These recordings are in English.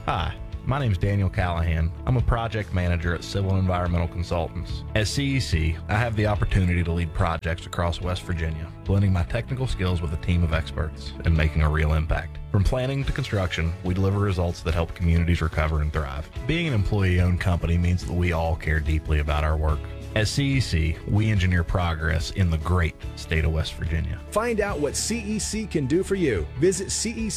Hi, my name is Daniel Callahan. I'm a project manager at Civil Environmental Consultants. At CEC, I have the opportunity to lead projects across West Virginia, blending my technical skills with a team of experts and making a real impact. From planning to construction, we deliver results that help communities recover and thrive. Being an employee-owned company means that we all care deeply about our work. At CEC, we engineer progress in the great state of West Virginia. Find out what CEC can do for you. Visit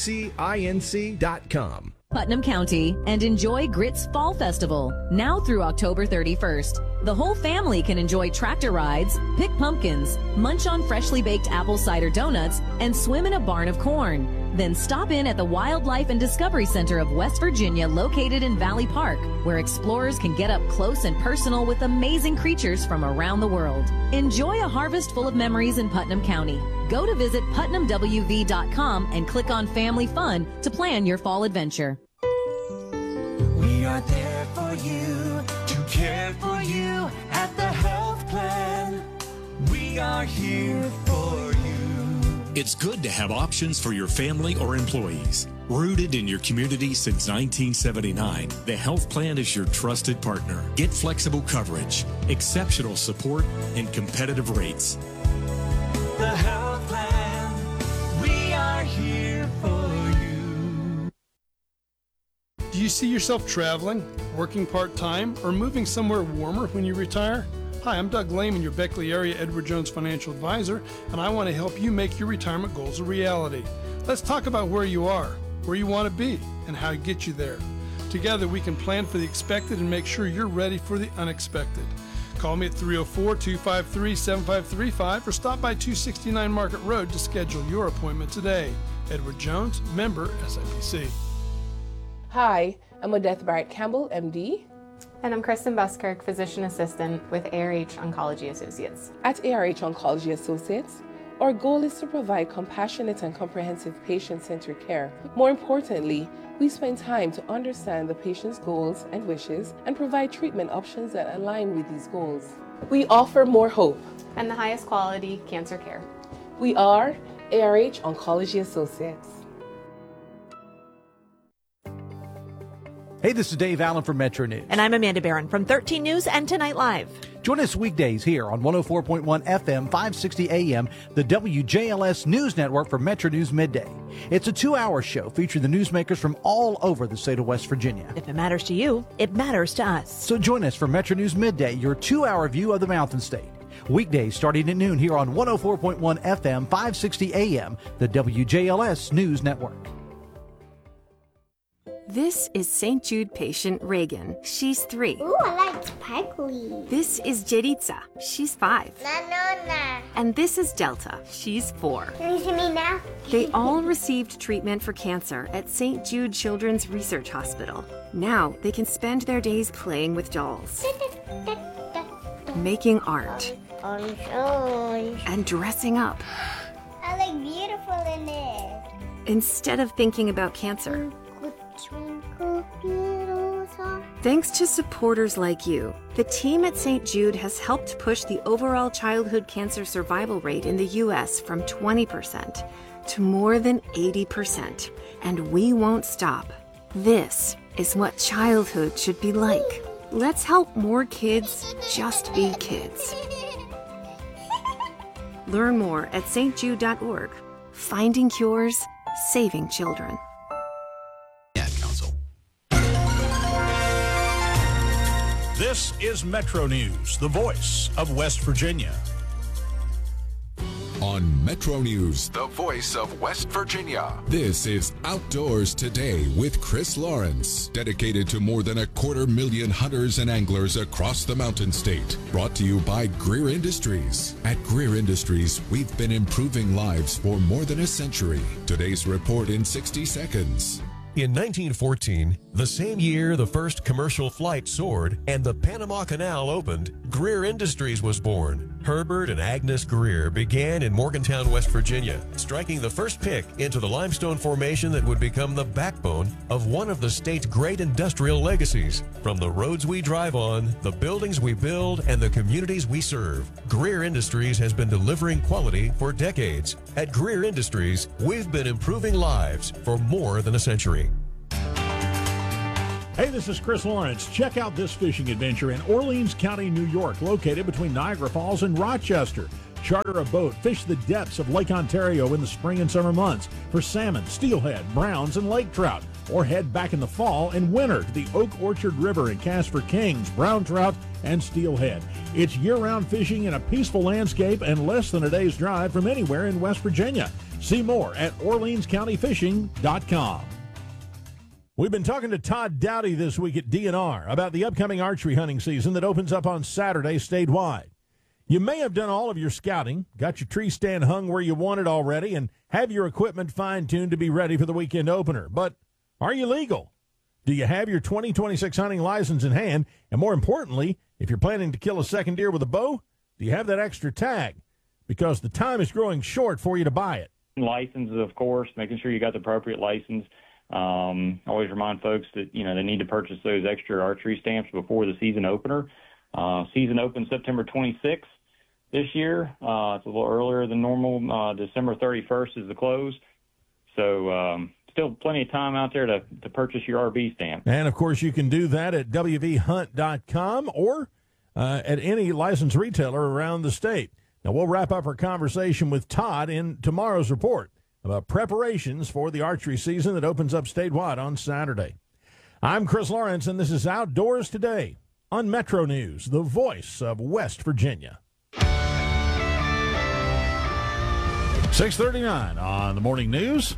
cecinc.com. Putnam County, and enjoy Grits Fall Festival, now through October 31st. The whole family can enjoy tractor rides, pick pumpkins, munch on freshly baked apple cider donuts, and swim in a barn of corn. Then stop in at the Wildlife and Discovery Center of West Virginia, located in Valley Park, where explorers can get up close and personal with amazing creatures from around the world. Enjoy a harvest full of memories in Putnam County. Go to visit PutnamWV.com and click on Family Fun to plan your fall adventure. We are there for you, to care for you at the health plan. We are here for you. It's good to have options for your family or employees. Rooted in your community since 1979, the health plan is your trusted partner. Get flexible coverage, exceptional support, and competitive rates. The health plan, we are here for you. Do you see yourself traveling, working part-time, or moving somewhere warmer when you retire? Hi, I'm Doug Lehman, your Beckley area Edward Jones financial advisor, and I want to help you make your retirement goals a reality. Let's talk about where you are, where you want to be, and how to get you there. Together, we can plan for the expected and make sure you're ready for the unexpected. Call me at 304-253-7535 or stop by 269 Market Road to schedule your appointment today. Edward Jones, member SIPC. Hi, I'm Odette Barrett Campbell, MD. And I'm Kristen Buskirk, Physician Assistant with ARH Oncology Associates. At ARH Oncology Associates, our goal is to provide compassionate and comprehensive patient-centered care. More importantly, we spend time to understand the patient's goals and wishes and provide treatment options that align with these goals. We offer more hope and the highest quality cancer care. We are ARH Oncology Associates. Hey, this is Dave Allen from Metro News. And I'm Amanda Barron from 13 News and Tonight Live. Join us weekdays here on 104.1 FM, 560 AM, the WJLS News Network for Metro News Midday. It's a 2-hour show featuring the newsmakers from all over the state of West Virginia. If it matters to you, it matters to us. So join us for Metro News Midday, your 2-hour view of the Mountain State. Weekdays starting at noon here on 104.1 FM, 560 AM, the WJLS News Network. This is St. Jude patient Reagan. She's 3. Ooh, I like sparkly. This is Jeritza. She's 5. Nanona. And this is Delta. She's 4. Can you see me now? They all received treatment for cancer at St. Jude Children's Research Hospital. Now they can spend their days playing with dolls, making art, and dressing up. I look beautiful in it. Instead of thinking about cancer. Thanks to supporters like you, the team at St. Jude has helped push the overall childhood cancer survival rate in the U.S. from 20% to more than 80%. And we won't stop. This is what childhood should be like. Let's help more kids just be kids. Learn more at stjude.org. Finding cures, saving children. This is Metro News, the voice of West Virginia. On Metro News, the voice of West Virginia. This is Outdoors Today with Chris Lawrence, dedicated to more than 250,000 hunters and anglers across the Mountain State. Brought to you by Greer Industries. At Greer Industries, we've been improving lives for more than a century. Today's report in 60 seconds. In 1914, the same year the first commercial flight soared and the Panama Canal opened, Greer Industries was born. Herbert and Agnes Greer began in Morgantown, West Virginia, striking the first pick into the limestone formation that would become the backbone of one of the state's great industrial legacies. From the roads we drive on, the buildings we build, and the communities we serve, Greer Industries has been delivering quality for decades. At Greer Industries, we've been improving lives for more than a century. Hey, this is Chris Lawrence. Check out this fishing adventure in Orleans County, New York, located between Niagara Falls and Rochester. Charter a boat, fish the depths of Lake Ontario in the spring and summer months for salmon, steelhead, browns, and lake trout. Or head back in the fall and winter to the Oak Orchard River and cast for kings, brown trout, and steelhead. It's year-round fishing in a peaceful landscape and less than a day's drive from anywhere in West Virginia. See more at OrleansCountyFishing.com. We've been talking to Todd Dowdy this week at DNR about the upcoming archery hunting season that opens up on Saturday statewide. You may have done all of your scouting, got your tree stand hung where you want it already, and have your equipment fine-tuned to be ready for the weekend opener. But are you legal? Do you have your 2026 hunting license in hand? And more importantly, if you're planning to kill a second deer with a bow, do you have that extra tag? Because the time is growing short for you to buy it. Licenses, of course, making sure you got the appropriate license. Always remind folks that, they need to purchase those extra archery stamps before the season opener. Season opens September 26th this year. It's a little earlier than normal. December 31st is the close. So still plenty of time out there to purchase your RB stamp. And, of course, you can do that at wvhunt.com or at any licensed retailer around the state. Now, we'll wrap up our conversation with Todd in tomorrow's report about preparations for the archery season that opens up statewide on Saturday. I'm Chris Lawrence, and this is Outdoors Today on Metro News, the voice of West Virginia. 6:39 on the morning news.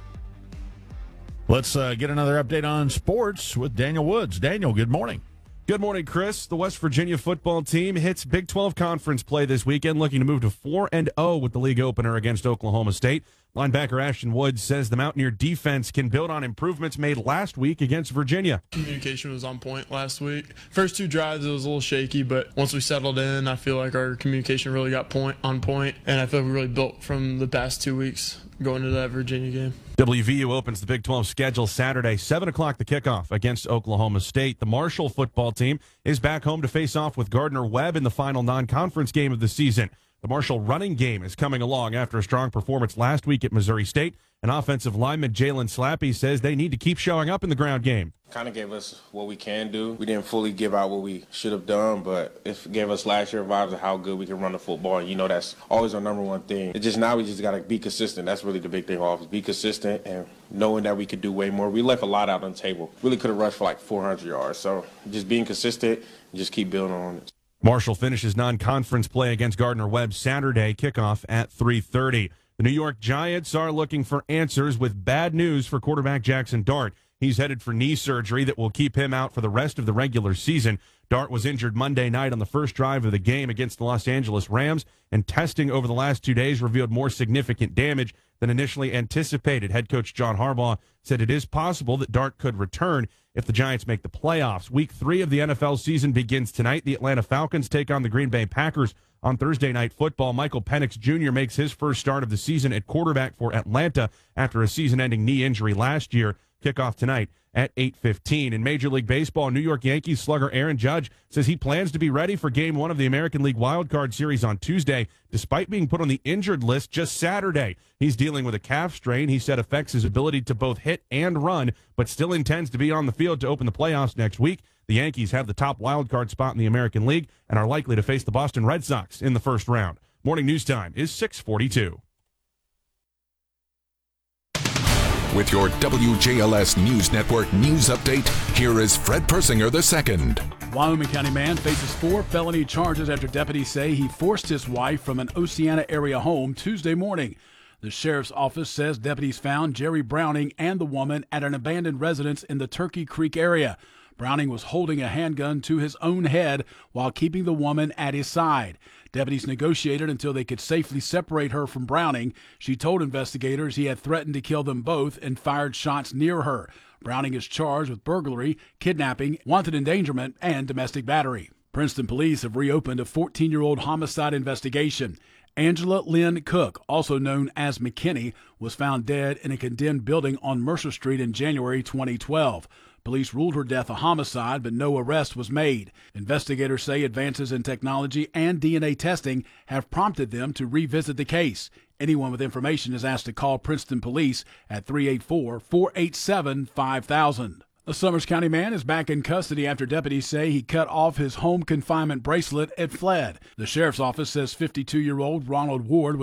Let's get another update on sports with Daniel Woods. Daniel, good morning. Good morning, Chris. The West Virginia football team hits Big 12 conference play this weekend, looking to move to 4-0 with the league opener against Oklahoma State. Linebacker Ashton Woods says the Mountaineer defense can build on improvements made last week against Virginia. Communication was on point last week. First two drives, it was a little shaky, but once we settled in, I feel like our communication really got on point, and I feel like we really built from the past 2 weeks going into that Virginia game. WVU opens the Big 12 schedule Saturday, 7 o'clock the kickoff against Oklahoma State. The Marshall football team is back home to face off with Gardner-Webb in the final non-conference game of the season. The Marshall running game is coming along after a strong performance last week at Missouri State. And offensive lineman Jalen Slappy says they need to keep showing up in the ground game. Kind of gave us what we can do. We didn't fully give out what we should have done, but it gave us last year vibes of how good we can run the football. And, that's always our number one thing. It's just now we just got to be consistent. That's really the big thing off, is be consistent and knowing that we could do way more. We left a lot out on the table. Really could have rushed for like 400 yards. So just being consistent and just keep building on it. Marshall finishes non-conference play against Gardner-Webb Saturday, kickoff at 3:30. The New York Giants are looking for answers with bad news for quarterback Jackson Dart. He's headed for knee surgery that will keep him out for the rest of the regular season. Dart was injured Monday night on the first drive of the game against the Los Angeles Rams, and testing over the last 2 days revealed more significant damage than initially anticipated. Head coach John Harbaugh said it is possible that Dart could return if the Giants make the playoffs. Week 3 of the NFL season begins tonight. The Atlanta Falcons take on the Green Bay Packers on Thursday Night Football. Michael Penix Jr. makes his first start of the season at quarterback for Atlanta after a season-ending knee injury last year. Kickoff tonight at 8:15. In Major League Baseball, New York Yankees slugger Aaron Judge says he plans to be ready for Game 1 of the American League Wild Card Series on Tuesday, despite being put on the injured list just Saturday. He's dealing with a calf strain he said affects his ability to both hit and run, but still intends to be on the field to open the playoffs next week. The Yankees have the top wild card spot in the American League and are likely to face the Boston Red Sox in the first round. Morning news time is 6:42. With your WJLS News Network news update, here is Fred Persinger II. Wyoming County man faces 4 felony charges after deputies say he forced his wife from an Oceana area home Tuesday morning. The sheriff's office says deputies found Jerry Browning and the woman at an abandoned residence in the Turkey Creek area. Browning was holding a handgun to his own head while keeping the woman at his side. Deputies negotiated until they could safely separate her from Browning. She told investigators he had threatened to kill them both and fired shots near her. Browning is charged with burglary, kidnapping, wanted endangerment, and domestic battery. Princeton police have reopened a 14-year-old homicide investigation. Angela Lynn Cook, also known as McKinney, was found dead in a condemned building on Mercer Street in January 2012. Police ruled her death a homicide, but no arrest was made. Investigators say advances in technology and DNA testing have prompted them to revisit the case. Anyone with information is asked to call Princeton Police at 384-487-5000. A Summers County man is back in custody after deputies say he cut off his home confinement bracelet and fled. The sheriff's office says 52-year-old Ronald Ward was